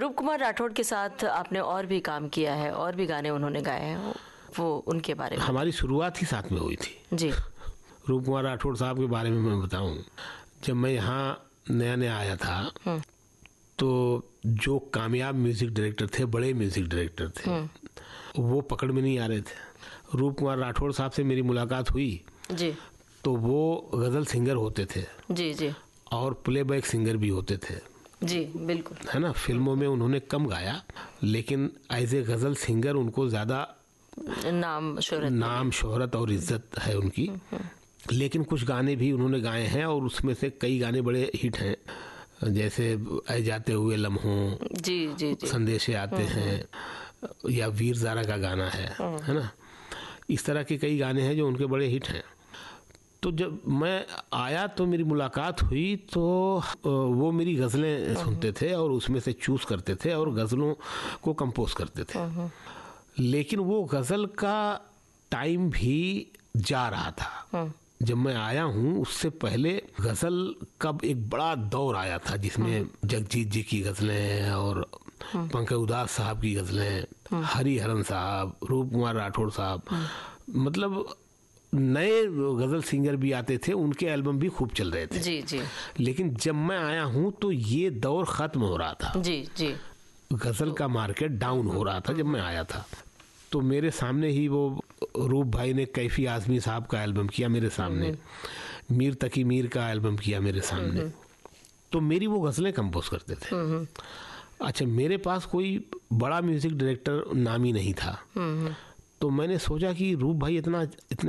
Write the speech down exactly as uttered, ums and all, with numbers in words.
रूप कुमार राठौड़ के साथ आपने और भी काम किया है, और भी गाने उन्होंने गाए हैं, वो उनके बारे में। हमारी शुरुआत ही साथ में हुई थी जी। रूप कुमार राठौड़ साहब के बारे में मैं बताऊं, जब मैं यहाँ नया नया आया था तो जो कामयाब म्यूजिक डायरेक्टर थे, बड़े म्यूजिक डायरेक्टर थे, वो पकड़ में नहीं आ रहे थे। रूप कुमार राठौड़ साहब से मेरी मुलाकात हुई जी, तो वो गज़ल सिंगर होते थे जी जी, और प्लेबैक सिंगर भी होते थे। जी बिल्कुल, है ना। फिल्मों में उन्होंने कम गाया, लेकिन एज ए गज़ल सिंगर उनको ज़्यादा नाम शोहरत नाम शोहरत और इज्जत है उनकी। लेकिन कुछ गाने भी उन्होंने गाए हैं और उसमें से कई गाने बड़े हिट हैं, जैसे आए जाते हुए लम्हों, जी जी जी, संदेशे आते हैं, या वीर ज़ारा का गाना है है ना। इस तरह के कई गाने हैं जो उनके बड़े हिट हैं। तो जब मैं आया तो मेरी मुलाकात हुई तो वो मेरी गज़लें सुनते थे और उसमें से चूज़ करते थे और गज़लों को कंपोज करते थे। लेकिन वो गज़ल का टाइम भी जा रहा था। जब मैं आया हूँ उससे पहले गज़ल का एक बड़ा दौर आया था, जिसमें जगजीत जी की गज़लें और पंकज उदास साहब की गज़लें, हरिहरन साहब, रूप कुमार राठौड़ साहब, मतलब नए गज़ल सिंगर भी आते थे, उनके एल्बम भी खूब चल रहे थे। जी जी। लेकिन जब मैं आया हूँ तो ये दौर ख़त्म हो रहा था। जी जी। गज़ल का मार्केट डाउन हो रहा था जब मैं आया था। तो मेरे सामने ही वो रूप भाई ने कैफी आज़मी साहब का एल्बम किया मेरे सामने, मीर तकी मीर का एल्बम किया मेरे सामने। तो मेरी वो गज़लें कंपोज करते थे। अच्छा, मेरे पास कोई बड़ा म्यूज़िक डायरेक्टर नामी नहीं था, तो मैंने सोचा कि रूप भाई इतना इतने